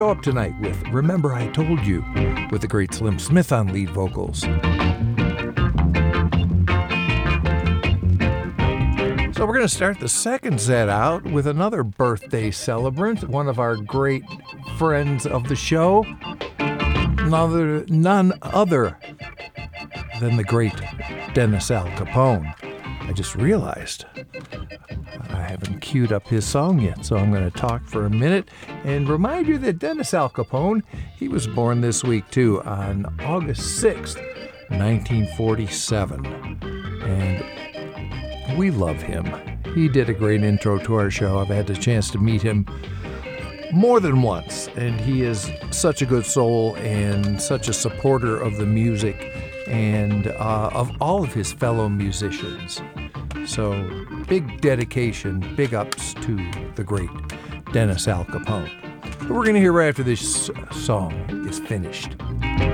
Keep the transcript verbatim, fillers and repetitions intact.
Up tonight with Remember I Told You with the great Slim Smith on lead vocals. So we're going to start the second set out with another birthday celebrant, one of our great friends of the show, none other, none other than the great Dennis Al Capone. I just realized I haven't queued up his song yet, so I'm going to talk for a minute and remind you that Dennis Al Capone, he was born this week too, on August sixth, nineteen forty-seven. And we love him. He did a great intro to our show. I've had the chance to meet him more than once, and he is such a good soul and such a supporter of the music and uh, of all of his fellow musicians. So big dedication, big ups to the great Dennis Al Capone. What we're going to hear right after this song is finished.